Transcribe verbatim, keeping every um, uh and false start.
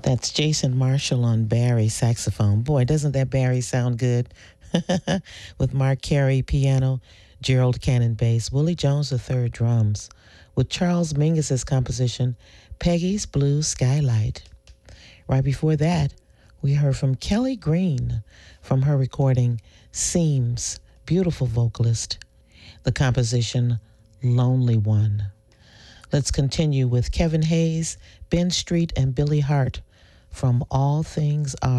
That's Jason Marshall on Barry saxophone. Boy, doesn't that Barry sound good? With Mark Carey piano, Gerald Cannon bass, Willie Jones the third drums, with Charles Mingus's composition, Peggy's Blue Skylight. Right before that, we heard from Kelly Green from her recording Seams, beautiful vocalist, the composition Lonely One. Let's continue with Kevin Hayes, Ben Street, and Billy Hart from All Things Are.